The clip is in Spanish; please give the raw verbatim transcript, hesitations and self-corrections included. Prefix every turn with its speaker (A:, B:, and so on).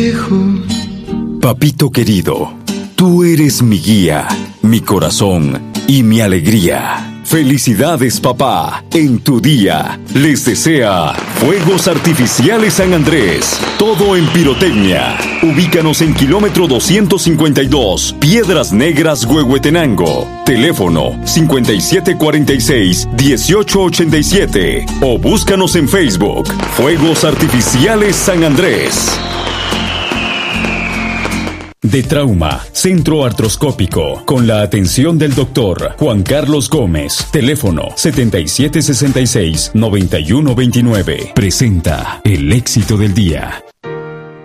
A: lejos.
B: Papito querido, tú eres mi guía, mi corazón y mi alegría. Felicidades, papá, en tu día. Les desea Fuegos Artificiales San Andrés. Todo en pirotecnia. Ubícanos en kilómetro doscientos cincuenta y dos, Piedras Negras, Huehuetenango. Teléfono cincuenta y siete cuarenta y seis, dieciocho ochenta y siete. O búscanos en Facebook. Fuegos Artificiales San Andrés. De Trauma, Centro Artroscópico, con la atención del doctor Juan Carlos Gómez. Teléfono setenta y siete sesenta y seis, noventa y uno veintinueve. Presenta el éxito del día.